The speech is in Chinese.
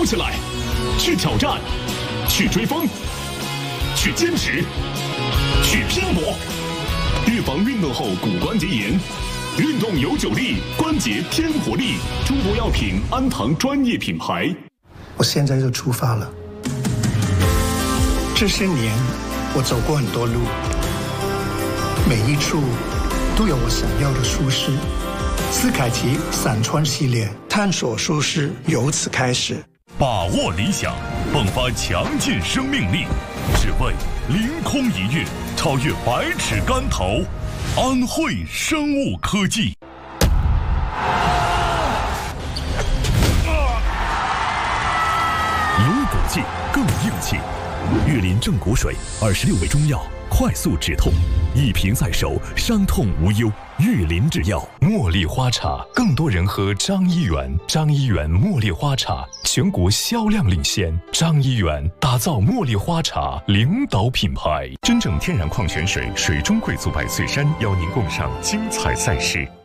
跑起来，去挑战，去追风，去坚持，去拼搏。预防运动后骨关节炎，运动有9力，关节添活力。中国药品安堂专业品牌。 我现在就出发了。这些年，我走过很多路，每一处都有我想要的舒适。斯凯奇伞穿系列，探索舒适由此开始。 把握理想，迸发强劲生命力，只为凌空一跃，超越百尺竿头。安慧生物科技。有骨气更硬气，岳林正骨水26味中药，快速止痛，一瓶在手，伤痛无忧。岳林制药茉莉花茶，更多人喝张一元。张一元茉莉花茶全国销量领先，张一元打造茉莉花茶领导品牌。真正天然矿泉水，水中贵族百岁山邀您共赏精彩赛事。